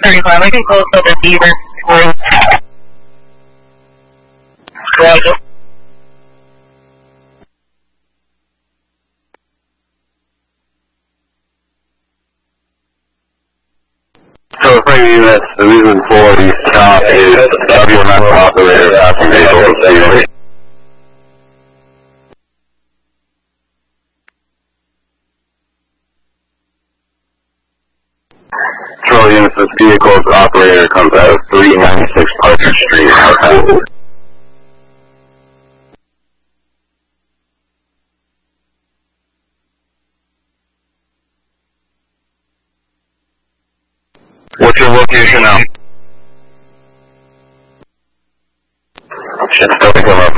35. I can close to the Beaver. Roger. So for units, the reason for the stop is WMS operator passing vehicle receiving. Control units, this vehicle's operator comes out of 396 Partridge Street, North. What's your location now? Should still come up